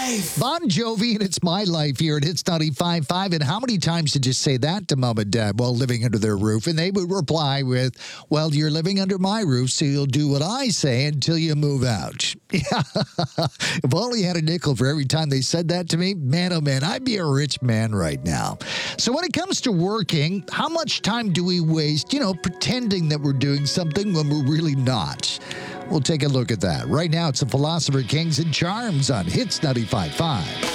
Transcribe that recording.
life. Bon Jovi and It's My Life here at Hits 95.5. And how many times did you say that to mom and dad while living under their roof? And they would reply with, well, you're living under my roof, so you'll do what I say until you move out. Yeah. If only I had a nickel for every time they said that to me, man, oh man, I'd be a rich man right now. So when it comes to working, how much time do we waste, pretending that we're doing something when we're really not? We'll take a look at that. Right now, it's the Philosopher Kings and Charms on Hits 95.5.